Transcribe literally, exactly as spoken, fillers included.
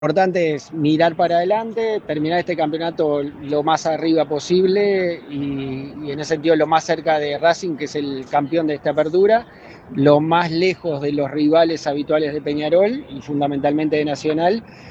importante es mirar para adelante, terminar este campeonato lo más arriba posible y, y en ese sentido lo más cerca de Racing, que es el campeón de esta apertura, lo más lejos de los rivales habituales de Peñarol y fundamentalmente de Nacional,